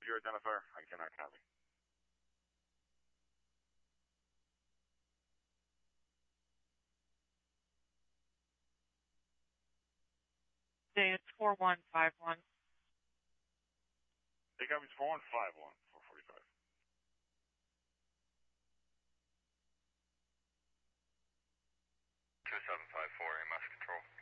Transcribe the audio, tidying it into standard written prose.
Your identifier, I cannot copy. Say it's 4151. Take copies 4151, 445. Two 754, AMS control.